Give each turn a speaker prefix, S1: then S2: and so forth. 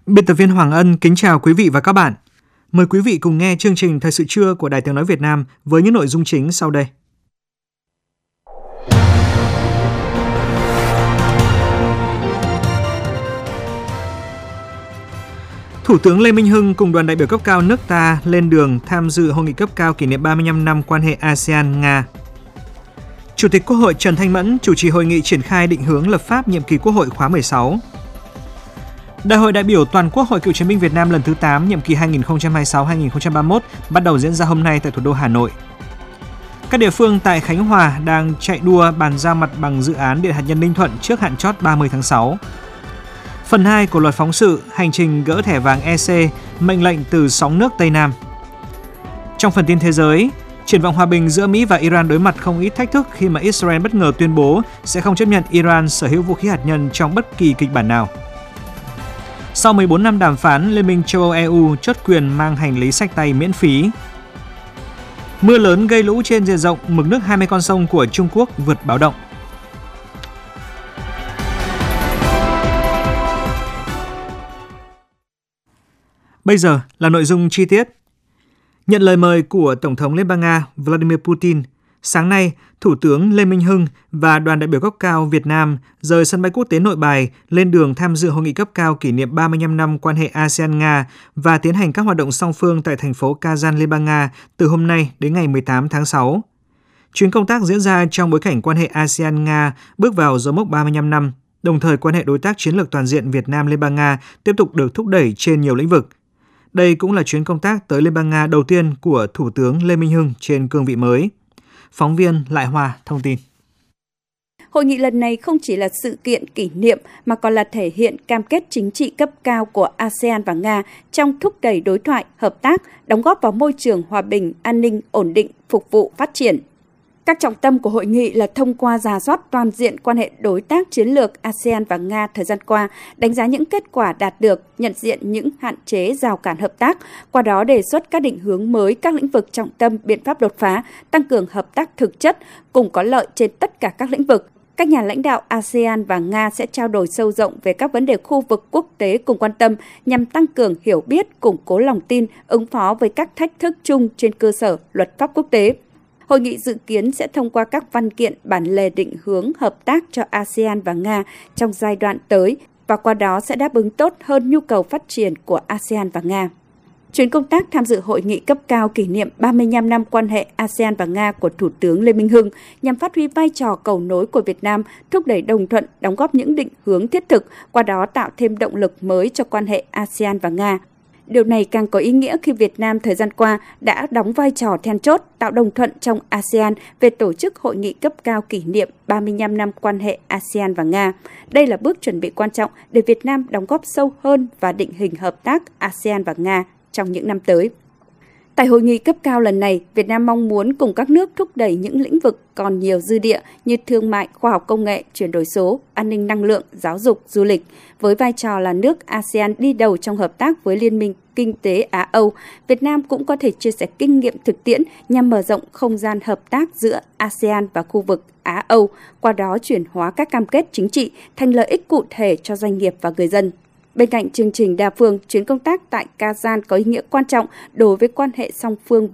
S1: Biên tập viên Hoàng Ân kính chào quý vị và các bạn. Mời quý vị cùng nghe chương trình Thời sự trưa của Đài Tiếng nói Việt Nam với những nội dung chính sau đây. Thủ tướng Lê Minh Hưng cùng đoàn đại biểu cấp cao nước ta lên đường tham dự hội nghị cấp cao kỷ niệm 35 năm quan hệ ASEAN-Nga. Chủ tịch Quốc hội Trần Thanh Mẫn chủ trì hội nghị triển khai định hướng lập pháp nhiệm kỳ Quốc hội khóa 16. Đại hội đại biểu toàn quốc Hội Cựu chiến binh Việt Nam lần thứ 8 nhiệm kỳ 2026-2031 bắt đầu diễn ra hôm nay tại thủ đô Hà Nội. Các địa phương tại Khánh Hòa đang chạy đua bàn giao mặt bằng dự án điện hạt nhân Ninh Thuận trước hạn chót 30 tháng 6. Phần 2 của luật phóng sự hành trình gỡ thẻ vàng EC, mệnh lệnh từ 6 nước Tây Nam. Trong phần tin thế giới, triển vọng hòa bình giữa Mỹ và Iran đối mặt không ít thách thức khi mà Israel bất ngờ tuyên bố sẽ không chấp nhận Iran sở hữu vũ khí hạt nhân trong bất kỳ kịch bản nào. Sau 14 năm đàm phán, Liên minh châu Âu EU chốt quyền mang hành lý xách tay miễn phí. Mưa lớn gây lũ trên diện rộng, mực nước 20 con sông của Trung Quốc vượt báo động. Bây giờ là nội dung chi tiết. Nhận lời mời của Tổng thống Liên bang Nga Vladimir Putin, sáng nay, Thủ tướng Lê Minh Hưng và đoàn đại biểu cấp cao Việt Nam rời sân bay quốc tế Nội Bài lên đường tham dự hội nghị cấp cao kỷ niệm 35 năm quan hệ ASEAN-Nga và tiến hành các hoạt động song phương tại thành phố Kazan, Liên bang Nga từ hôm nay đến ngày 18 tháng 6. Chuyến công tác diễn ra trong bối cảnh quan hệ ASEAN-Nga bước vào dấu mốc 35 năm, đồng thời quan hệ đối tác chiến lược toàn diện Việt Nam-Liên bang Nga tiếp tục được thúc đẩy trên nhiều lĩnh vực. Đây cũng là chuyến công tác tới Liên bang Nga đầu tiên của Thủ tướng Lê Minh Hưng trên cương vị mới. Phóng viên Lại Hoa thông tin.
S2: Hội nghị lần này không chỉ là sự kiện kỷ niệm mà còn là thể hiện cam kết chính trị cấp cao của ASEAN và Nga trong thúc đẩy đối thoại, hợp tác, đóng góp vào môi trường hòa bình, an ninh, ổn định, phục vụ phát triển. Các trọng tâm của hội nghị là thông qua rà soát toàn diện quan hệ đối tác chiến lược ASEAN và Nga thời gian qua, đánh giá những kết quả đạt được, nhận diện những hạn chế rào cản hợp tác, qua đó đề xuất các định hướng mới, các lĩnh vực trọng tâm, biện pháp đột phá, tăng cường hợp tác thực chất, cùng có lợi trên tất cả các lĩnh vực. Các nhà lãnh đạo ASEAN và Nga sẽ trao đổi sâu rộng về các vấn đề khu vực quốc tế cùng quan tâm nhằm tăng cường hiểu biết, củng cố lòng tin, ứng phó với các thách thức chung trên cơ sở luật pháp quốc tế. Hội nghị dự kiến sẽ thông qua các văn kiện bản lề định hướng hợp tác cho ASEAN và Nga trong giai đoạn tới và qua đó sẽ đáp ứng tốt hơn nhu cầu phát triển của ASEAN và Nga. Chuyến công tác tham dự hội nghị cấp cao kỷ niệm 35 năm quan hệ ASEAN và Nga của Thủ tướng Lê Minh Hưng nhằm phát huy vai trò cầu nối của Việt Nam, thúc đẩy đồng thuận, đóng góp những định hướng thiết thực, qua đó tạo thêm động lực mới cho quan hệ ASEAN và Nga. Điều này càng có ý nghĩa khi Việt Nam thời gian qua đã đóng vai trò then chốt tạo đồng thuận trong ASEAN về tổ chức hội nghị cấp cao kỷ niệm 35 năm quan hệ ASEAN và Nga. Đây là bước chuẩn bị quan trọng để Việt Nam đóng góp sâu hơn và định hình hợp tác ASEAN và Nga trong những năm tới. Tại hội nghị cấp cao lần này, Việt Nam mong muốn cùng các nước thúc đẩy những lĩnh vực còn nhiều dư địa như thương mại, khoa học công nghệ, chuyển đổi số, an ninh năng lượng, giáo dục, du lịch. Với vai trò là nước ASEAN đi đầu trong hợp tác với Liên minh Kinh tế Á-Âu, Việt Nam cũng có thể chia sẻ kinh nghiệm thực tiễn nhằm mở rộng không gian hợp tác giữa ASEAN và khu vực Á-Âu, qua đó chuyển hóa các cam kết chính trị thành lợi ích cụ thể cho doanh nghiệp và người dân. Bên cạnh chương trình đa phương, chuyến công tác tại Kazan có ý nghĩa quan trọng đối với quan hệ song phương